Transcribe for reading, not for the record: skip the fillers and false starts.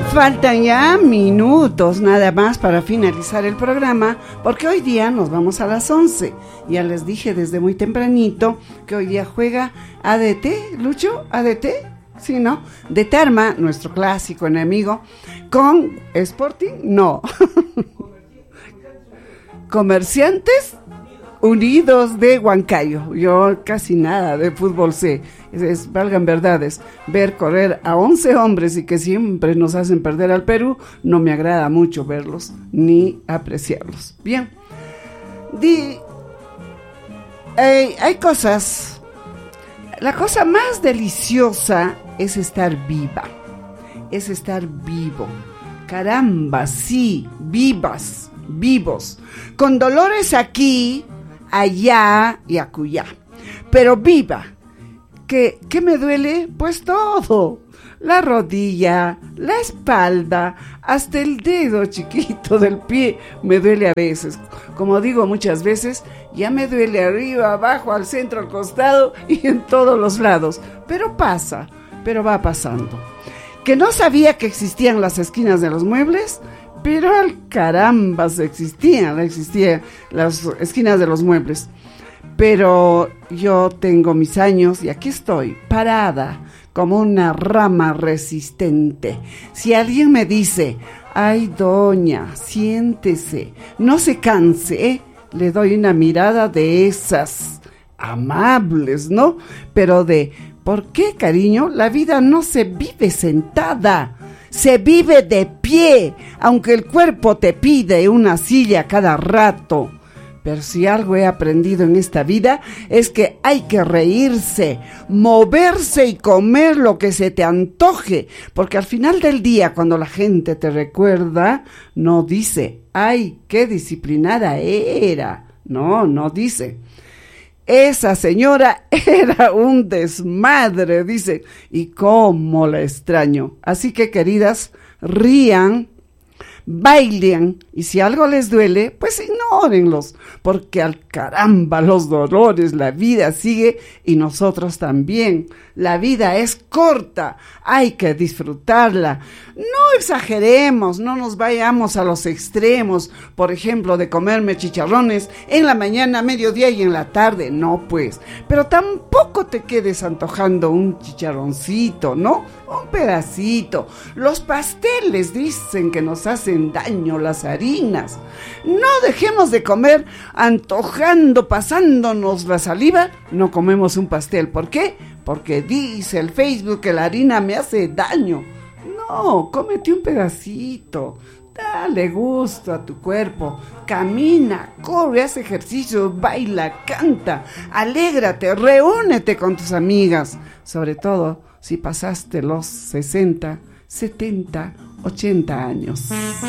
Faltan ya minutos nada más para finalizar el programa, porque hoy día nos vamos a las 11. Ya les dije desde muy tempranito que hoy día juega ADT, Lucho, ADT, sí, ¿no? De Tarma, nuestro clásico enemigo, con Sporting, no. Comerciantes Unidos de Huancayo. Yo casi nada de fútbol sé. Valgan verdades, ver correr a 11 hombres y que siempre nos hacen perder al Perú, no me agrada mucho verlos ni apreciarlos. Bien, hay cosas. La cosa más deliciosa es estar viva, es estar vivo. Caramba, sí, vivos, con dolores aquí, allá y acullá, pero viva. ¿Qué me duele? Pues todo, la rodilla, la espalda, hasta el dedo chiquito del pie me duele a veces. Como digo muchas veces, ya me duele arriba, abajo, al centro, al costado y en todos los lados, pero pasa, pero va pasando. Que no sabía que existían las esquinas de los muebles, pero al caramba existían las esquinas de los muebles. Pero yo tengo mis años y aquí estoy, parada, como una rama resistente. Si alguien me dice, ay doña, siéntese, no se canse, le doy una mirada de esas amables, ¿no? Pero ¿por qué, cariño? La vida no se vive sentada, se vive de pie, aunque el cuerpo te pide una silla cada rato. Pero si algo he aprendido en esta vida es que hay que reírse, moverse y comer lo que se te antoje, porque al final del día, cuando la gente te recuerda, no dice, ay, qué disciplinada era. No dice, esa señora era un desmadre, dice, y cómo la extraño. Así que, queridas, rían, bailen, y si algo les duele, pues ignórenlos, porque al caramba los dolores, la vida sigue y nosotros también. La vida es corta, hay que disfrutarla. No exageremos, no nos vayamos a los extremos, por ejemplo, de comerme chicharrones en la mañana, mediodía y en la tarde, no pues, pero tampoco te quedes antojando un chicharroncito, ¿no? Un pedacito. Los pasteles dicen que nos hacen daño, las harinas. No dejemos de comer antojando, pasándonos la saliva, no comemos un pastel. ¿Por qué? Porque dice el Facebook que la harina me hace daño. No, cómete un pedacito, dale gusto a tu cuerpo, camina, corre, haz ejercicio, baila, canta, alégrate, reúnete con tus amigas, sobre todo si pasaste los 60, 70, 80 años.